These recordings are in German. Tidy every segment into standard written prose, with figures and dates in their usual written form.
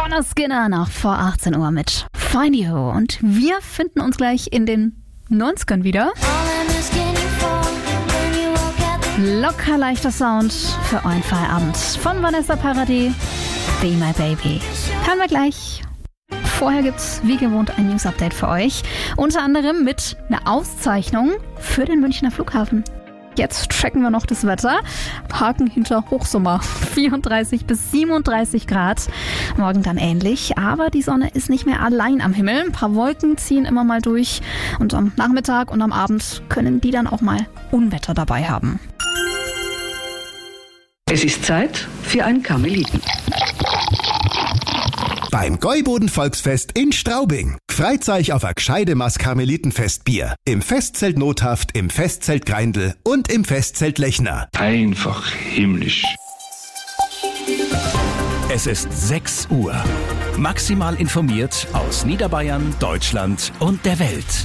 Lynyrd Skynyrd noch vor 18 Uhr mit Find You. Und wir finden uns gleich in den 90ern wieder. Locker leichter Sound für euren Feierabend von Vanessa Paradis, Be My Baby. Hören wir gleich. Vorher gibt's wie gewohnt ein News-Update für euch. Unter anderem mit einer Auszeichnung für den Münchner Flughafen. Jetzt checken wir noch das Wetter. Haken hinter Hochsommer. 34 bis 37 Grad. Morgen dann ähnlich. Aber die Sonne ist nicht mehr allein am Himmel. Ein paar Wolken ziehen immer mal durch. Und am Nachmittag und am Abend können die dann auch mal Unwetter dabei haben. Es ist Zeit für ein Karmeliten. Beim Gäuboden-Volksfest in Straubing. Freut euch auf ein gescheide Maß Karmelitenfestbier. Im Festzelt Nothaft, im Festzelt Greindl und im Festzelt Lechner. Einfach himmlisch. Es ist 6 Uhr. Maximal informiert aus Niederbayern, Deutschland und der Welt.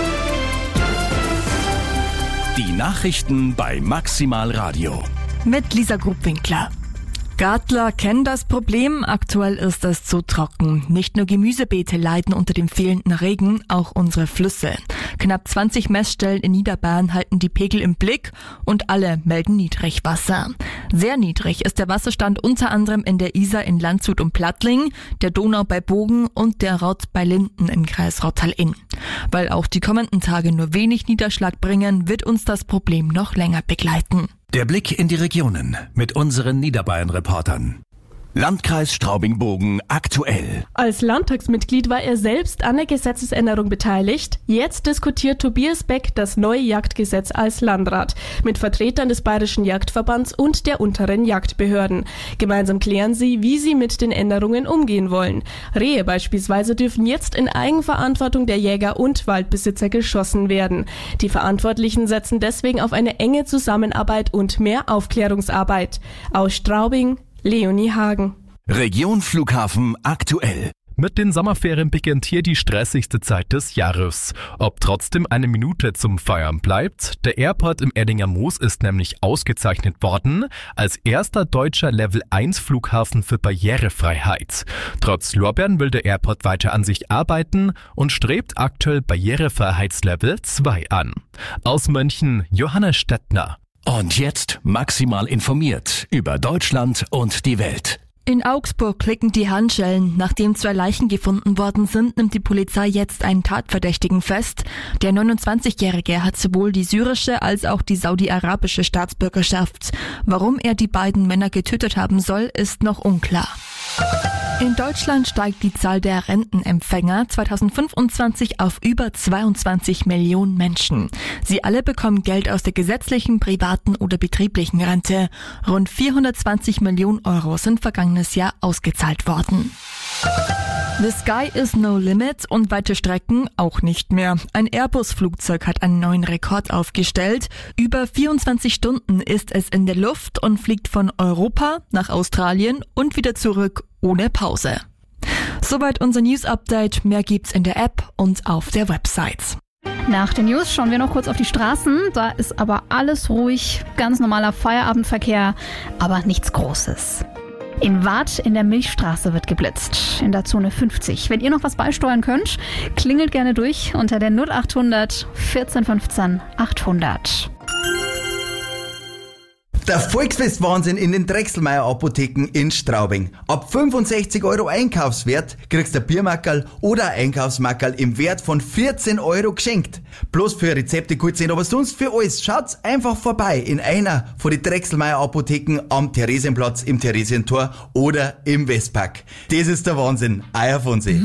Die Nachrichten bei Maximal Radio. Mit Lisa Grubwinkler. Gartler kennen das Problem, aktuell ist es zu trocken. Nicht nur Gemüsebeete leiden unter dem fehlenden Regen, auch unsere Flüsse. Knapp 20 Messstellen in Niederbayern halten die Pegel im Blick und alle melden Niedrigwasser. Sehr niedrig ist der Wasserstand unter anderem in der Isar in Landshut und Plattling, der Donau bei Bogen und der Rott bei Linden im Kreis Rottal-Inn. Weil auch die kommenden Tage nur wenig Niederschlag bringen, wird uns das Problem noch länger begleiten. Der Blick in die Regionen mit unseren Niederbayern-Reportern. Landkreis Straubing-Bogen aktuell. Als Landtagsmitglied war er selbst an der Gesetzesänderung beteiligt. Jetzt diskutiert Tobias Beck das neue Jagdgesetz als Landrat mit Vertretern des Bayerischen Jagdverbands und der unteren Jagdbehörden. Gemeinsam klären sie, wie sie mit den Änderungen umgehen wollen. Rehe beispielsweise dürfen jetzt in Eigenverantwortung der Jäger und Waldbesitzer geschossen werden. Die Verantwortlichen setzen deswegen auf eine enge Zusammenarbeit und mehr Aufklärungsarbeit. Aus Straubing, Leonie Hagen. Region Flughafen aktuell. Mit den Sommerferien beginnt hier die stressigste Zeit des Jahres. Ob trotzdem eine Minute zum Feiern bleibt? Der Airport im Erdinger Moos ist nämlich ausgezeichnet worden als erster deutscher Level 1 Flughafen für Barrierefreiheit. Trotz Lorbeeren will der Airport weiter an sich arbeiten und strebt aktuell Barrierefreiheitslevel 2 an. Aus München, Johannes Stettner. Und jetzt maximal informiert über Deutschland und die Welt. In Augsburg klicken die Handschellen. Nachdem 2 Leichen gefunden worden sind, nimmt die Polizei jetzt einen Tatverdächtigen fest. Der 29-Jährige hat sowohl die syrische als auch die saudi-arabische Staatsbürgerschaft. Warum er die beiden Männer getötet haben soll, ist noch unklar. In Deutschland steigt die Zahl der Rentenempfänger 2025 auf über 22 Millionen Menschen. Sie alle bekommen Geld aus der gesetzlichen, privaten oder betrieblichen Rente. Rund 420 Millionen Euro sind vergangenes Jahr ausgezahlt worden. The sky is no limit und weite Strecken auch nicht mehr. Ein Airbus-Flugzeug hat einen neuen Rekord aufgestellt. Über 24 Stunden ist es in der Luft und fliegt von Europa nach Australien und wieder zurück ohne Pause. Soweit unser News-Update. Mehr gibt's in der App und auf der Website. Nach den News schauen wir noch kurz auf die Straßen. Da ist aber alles ruhig, ganz normaler Feierabendverkehr, aber nichts Großes. In Waadt in der Milchstraße wird geblitzt, in der Zone 50. Wenn ihr noch was beisteuern könnt, klingelt gerne durch unter der 0800 1415 800. Der Volksfest-Wahnsinn in den Drechselmeier-Apotheken in Straubing. Ab 65 € Einkaufswert kriegst du ein Biermackerl oder ein Einkaufsmackerl im Wert von 14 € geschenkt. Bloß für Rezepte gut sind, aber sonst für alles. Schaut's einfach vorbei in einer von den Drechselmeier-Apotheken am Theresienplatz, im Theresientor oder im Westpark. Das ist der Wahnsinn. Euer Fonsi.